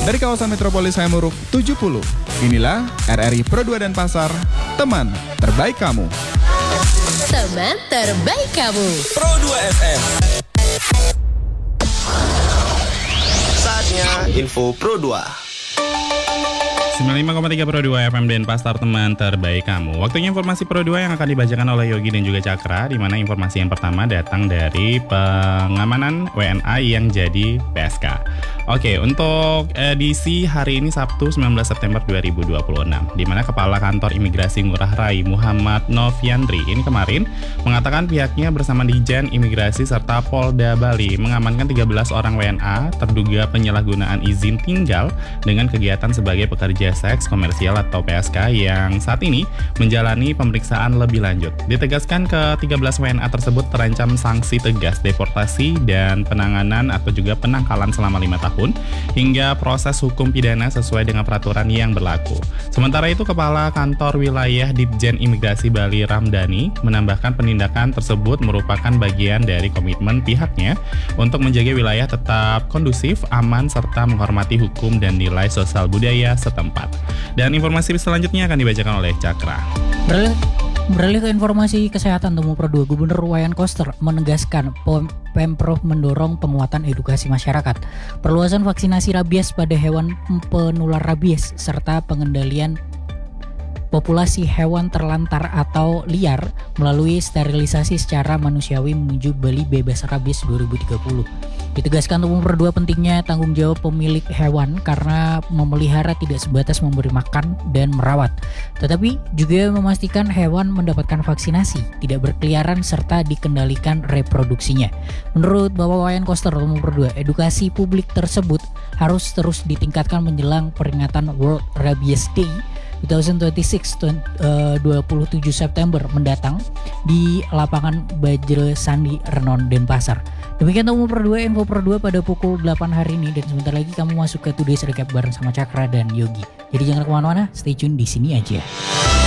Dari kawasan Metropolis Hayamuruk 70, inilah RRI Pro 2 Denpasar, teman terbaik kamu. Teman terbaik kamu. Pro 2 FM. Saatnya info Pro 2. 95,3 Pro 2 FM Denpasar, teman terbaik kamu. Waktunya informasi Pro 2 yang akan dibacakan oleh Yogi dan juga Cakra, di mana informasi yang pertama datang dari pengamanan WNA yang jadi PSK. Oke, untuk edisi hari ini Sabtu 19 September 2026, di mana Kepala Kantor Imigrasi Ngurah Rai Muhammad Noviandri ini kemarin mengatakan pihaknya bersama Dijen Imigrasi serta Polda Bali mengamankan 13 orang WNA terduga penyalahgunaan izin tinggal dengan kegiatan sebagai pekerja seks komersial atau PSK yang saat ini menjalani pemeriksaan lebih lanjut. Ditegaskan ke-13 WNA tersebut terancam sanksi tegas deportasi dan penanganan atau juga penangkalan selama 5 tahun hingga proses hukum pidana sesuai dengan peraturan yang berlaku. Sementara itu, Kepala Kantor Wilayah Ditjen Imigrasi Bali Ramdhani menambahkan penindakan tersebut merupakan bagian dari komitmen pihaknya untuk menjaga wilayah tetap kondusif, aman, serta menghormati hukum dan nilai sosial budaya setempat. Dan informasi selanjutnya akan dibacakan oleh Cakra. Beralih ke informasi kesehatan, Temu Pro 2, Gubernur Wayan Koster menegaskan Pemprov mendorong penguatan edukasi masyarakat, perluasan vaksinasi rabies pada hewan penular rabies, serta pengendalian populasi hewan terlantar atau liar melalui sterilisasi secara manusiawi menuju Bali bebas rabies 2030. Ditegaskan Temu Pro 2 pentingnya tanggung jawab pemilik hewan karena memelihara tidak sebatas memberi makan dan merawat, tetapi juga memastikan hewan mendapatkan vaksinasi, tidak berkeliaran serta dikendalikan reproduksinya. Menurut Bapak Wayan Koster Temu Pro 2, edukasi publik tersebut harus terus ditingkatkan menjelang peringatan World Rabies Day 2026 27 September mendatang di lapangan Bajre Sandi Renon Denpasar. Demikian Temu Pro 2, info Pro 2 pada pukul 8 hari ini, dan sebentar lagi kamu masuk ke Today's Recap bareng sama Cakra dan Yogi. Jadi jangan kemana-mana, stay tune di sini aja.